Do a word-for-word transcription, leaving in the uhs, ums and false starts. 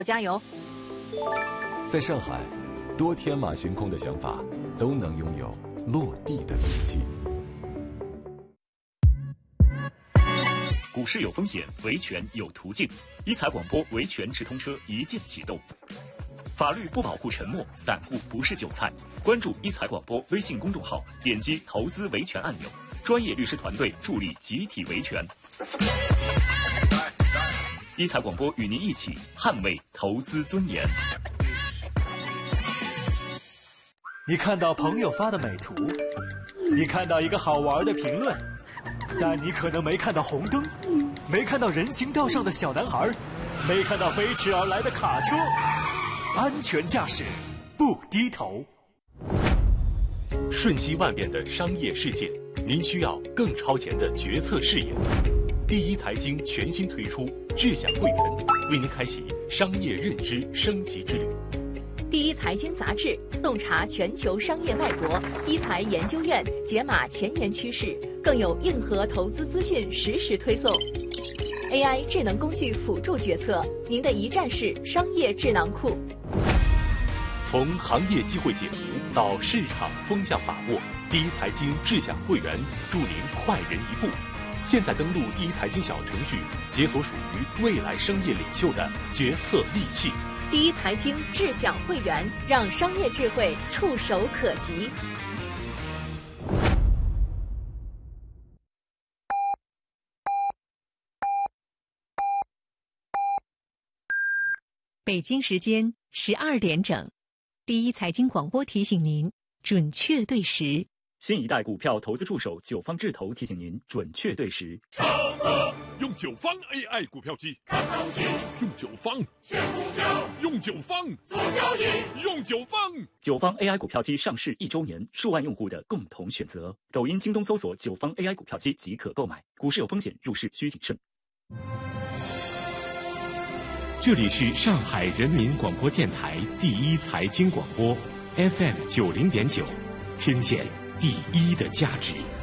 加油！ 在上海，多天马行空的想法都能拥有落地的力气。 股市有风险，维权有途径。一财广播维权直通车一键启动。法律不保护沉默，散户不是韭菜。关注一财广播微信公众号，点击投资维权按钮，专业律师团队助力集体维权。一财广播与您一起捍卫投资尊严。 你看到朋友发的美图，你看到一个好玩的评论，但你可能没看到红灯，没看到人行道上的小男孩，没看到飞驰而来的卡车。安全驾驶，不低头。 瞬息万变的商业世界，您需要更超前的决策视野。第一财经全新推出智享会员，为您开启商业认知升级之旅。 第一财经杂志洞察全球商业脉搏，一财研究院解码前沿趋势，更有硬核投资资讯实时推送。A I 智能工具辅助决策，您的一站式商业智囊库。 从行业机会解读到市场风向把握，第一财经智享会员助您快人一步。现在登录第一财经小程序，解锁属于未来商业领袖的决策利器。 第一财经智享会员，让商业智慧触手可及。 北京时间十二点整，第一财经广播提醒您准确对时。 新一代股票投资助手九方智投提醒您准确对时。 唱歌用九方 A I 股票机，看行情用九方，选股票用九方，做交易用九方。 九方 A I 股票机上市一周年，数万用户的共同选择。抖音、京东搜索九方 A I 股票机即可购买。股市有风险，入市需谨慎。 这里是上海人民广播电台第一财经广播 F M 九零点九，听见第一的价值。